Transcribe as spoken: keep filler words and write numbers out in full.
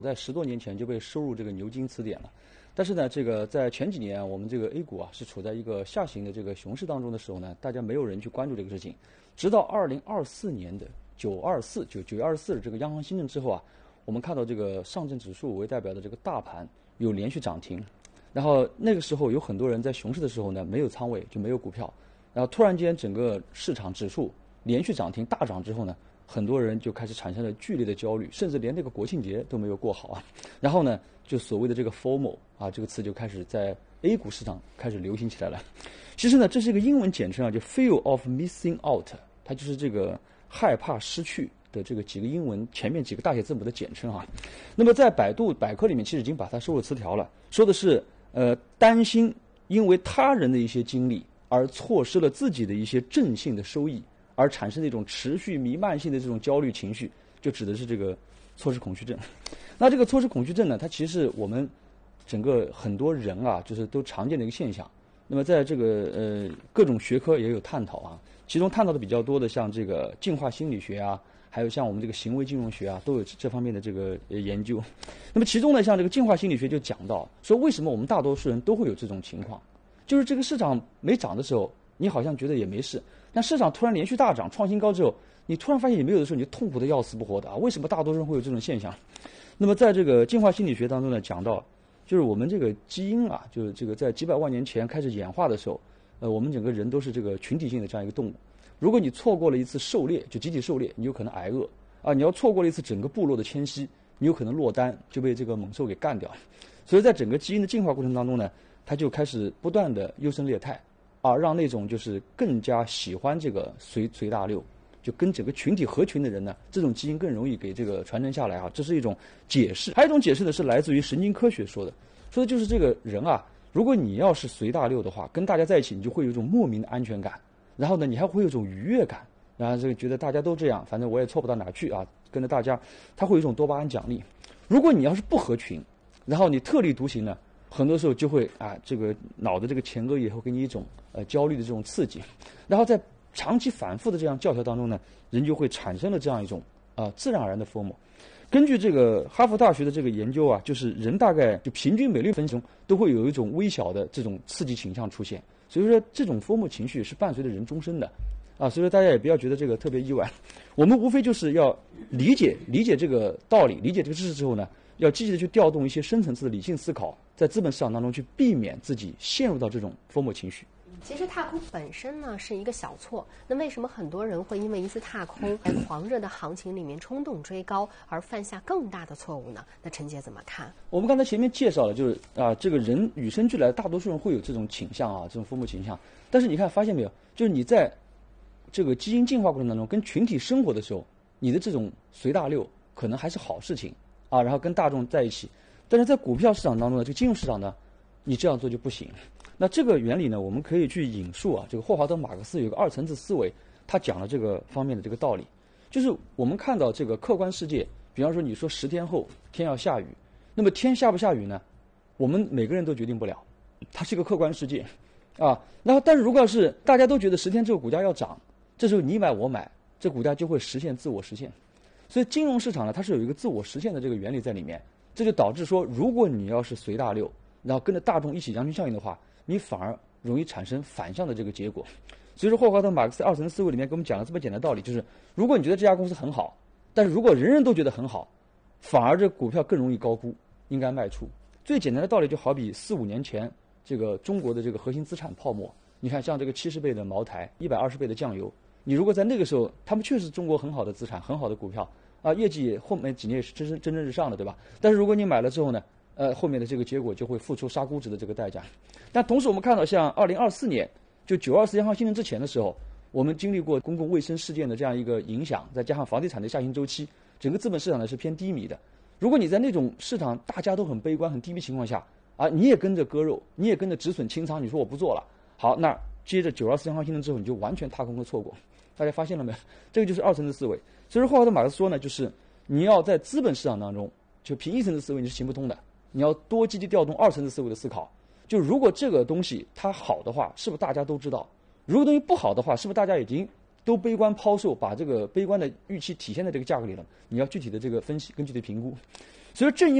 在十多年前就被收入这个牛津词典了。但是呢，这个在前几年我们这个 A 股啊是处在一个下行的这个熊市当中的时候呢，大家没有人去关注这个事情。直到二零二四年的九二四九九月二十四日这个央行新政之后啊，我们看到这个上证指数为代表的这个大盘有连续涨停。然后那个时候有很多人在熊市的时候呢没有仓位就没有股票，然后突然间整个市场指数连续涨停大涨之后呢，很多人就开始产生了剧烈的焦虑，甚至连这个国庆节都没有过好啊。然后呢，就所谓的这个 F O M O 啊这个词就开始在 A 股市场开始流行起来了。其实呢，这是一个英文简称啊，就 Fear of Missing Out， 它就是这个害怕失去的这个几个英文前面几个大写字母的简称啊。那么在百度百科里面其实已经把它收入词条了，说的是呃担心因为他人的一些经历而错失了自己的一些正性的收益，而产生的一种持续弥漫性的这种焦虑情绪，就指的是这个错失恐惧症。那这个错失恐惧症呢，它其实是我们整个很多人啊，就是都常见的一个现象。那么在这个呃各种学科也有探讨啊，其中探讨的比较多的，像这个进化心理学啊，还有像我们这个行为金融学啊，都有这方面的这个研究。那么其中呢，像这个进化心理学就讲到说，为什么我们大多数人都会有这种情况，就是这个市场没涨的时候，你好像觉得也没事，但市场突然连续大涨创新高之后，你突然发现也没有的时候，你就痛苦的要死不活的啊！为什么大多数人会有这种现象？那么在这个进化心理学当中呢，讲到就是我们这个基因啊，就是这个在几百万年前开始演化的时候，呃，我们整个人都是这个群体性的这样一个动物。如果你错过了一次狩猎，就集体狩猎，你有可能挨饿啊；你要错过了一次整个部落的迁徙，你有可能落单就被这个猛兽给干掉。所以在整个基因的进化过程当中呢，它就开始不断的优胜劣汰啊，让那种就是更加喜欢这个随随大流，就跟整个群体合群的人呢，这种基因更容易给这个传承下来啊。这是一种解释。还有一种解释呢，是来自于神经科学说的，说的就是这个人啊，如果你要是随大流的话，跟大家在一起，你就会有一种莫名的安全感，然后呢，你还会有一种愉悦感，然后这个觉得大家都这样，反正我也错不到哪去啊，跟着大家，他会有一种多巴胺奖励。如果你要是不合群，然后你特立独行呢，很多时候就会啊，这个脑的这个前额叶会给你一种呃焦虑的这种刺激，然后在长期反复的这样教条当中呢，人就会产生了这样一种啊、呃、自然而然的 F O M O。根据这个哈佛大学的这个研究啊，就是人大概就平均每六分钟都会有一种微小的这种刺激倾向出现，所以说这种 F O M O 情绪是伴随着人终身的啊，所以说大家也不要觉得这个特别意外。我们无非就是要理解理解这个道理，理解这个知识之后呢，要积极的去调动一些深层次的理性思考，在资本市场当中去避免自己陷入到这种 F O M O 情绪。 其实踏空本身呢是一个小错，那为什么很多人会因为一次踏空在狂热的行情里面冲动追高而犯下更大的错误呢？那陈姐怎么看？ 我们刚才前面介绍了，就是啊，这个人与生俱来，大多数人会有这种倾向啊，这种 F O M O 倾向。但是你看，发现没有，就是你在这个基因进化过程当中，跟群体生活的时候，你的这种随大流可能还是好事情啊，然后跟大众在一起。但是在股票市场当中呢，这个金融市场呢，你这样做就不行。那这个原理呢，我们可以去引述啊，这个霍华德·马克思有个二层次思维，他讲了这个方面的这个道理，就是我们看到这个客观世界，比方说你说十天后天要下雨，那么天下不下雨呢，我们每个人都决定不了，它是一个客观世界啊。然后但是如果要是大家都觉得十天之后股价要涨，这时候你买我买，这股价就会实现自我实现。所以金融市场呢，它是有一个自我实现的这个原理在里面，这就导致说，如果你要是随大流，然后跟着大众一起羊群效应的话，你反而容易产生反向的这个结果。所以说霍华德·马克思二层思维里面给我们讲了这么简单的道理，就是如果你觉得这家公司很好，但是如果人人都觉得很好，反而这股票更容易高估，应该卖出。最简单的道理就好比四五年前这个中国的这个核心资产泡沫，你看像这个七十倍的茅台，一百二十倍的酱油，你如果在那个时候，他们确实是中国很好的资产，很好的股票啊，业绩后面几年也是蒸蒸蒸蒸日上的，对吧？但是如果你买了之后呢，呃，后面的这个结果就会付出杀估值的这个代价。但同时我们看到，像二零二四年，就九二四央行新政之前的时候，我们经历过公共卫生事件的这样一个影响，再加上房地产的下行周期，整个资本市场呢是偏低迷的。如果你在那种市场大家都很悲观、很低迷情况下啊，你也跟着割肉，你也跟着止损清仓，你说我不做了，好，那接着九二四央行新政之后，你就完全踏空了错过。大家发现了没有？这个就是二层次思维。所以说霍华德·马克思说呢，就是你要在资本市场当中，就凭一层次思维你是行不通的。你要多积极调动二层次思维的思考，就如果这个东西它好的话，是不是大家都知道？如果东西不好的话，是不是大家已经都悲观抛售，把这个悲观的预期体现在这个价格里了？你要具体的这个分析跟具体的评估。 所以正因